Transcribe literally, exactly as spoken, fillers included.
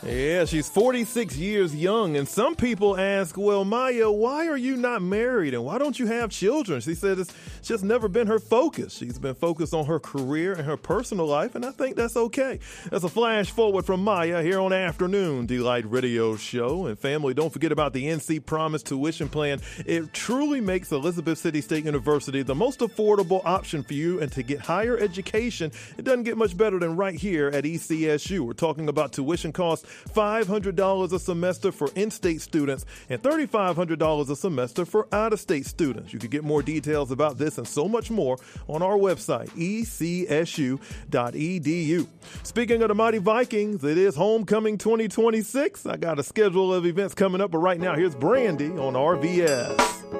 Yeah, she's forty-six years young, and some people ask, well, Maya, why are you not married and why don't you have children? She said it's just never been her focus. She's been focused on her career and her personal life, and I think that's okay. That's a flash forward from Maya here on Afternoon Delight Radio Show. And family, don't forget about the N C Promise tuition plan. It truly makes Elizabeth City State University the most affordable option for you, and to get higher education, it doesn't get much better than right here at E C S U. We're talking about tuition costs five hundred dollars a semester for in-state students and three thousand five hundred dollars a semester for out-of-state students. You can get more details about this and so much more on our website, E C S U dot E D U. Speaking of the Mighty Vikings, it is Homecoming twenty twenty-six. I got a schedule of events coming up, but right now, here's Brandy on R V S.